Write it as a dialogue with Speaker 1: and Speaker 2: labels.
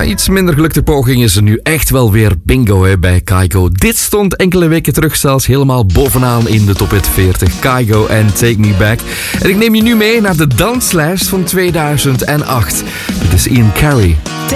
Speaker 1: Na iets minder gelukte poging is er nu echt wel weer bingo bij Kygo. Dit stond enkele weken terug zelfs helemaal bovenaan in de top 40. Kygo en Take Me Back. En ik neem je nu mee naar de danslijst van 2008. Dit is Ian Carey.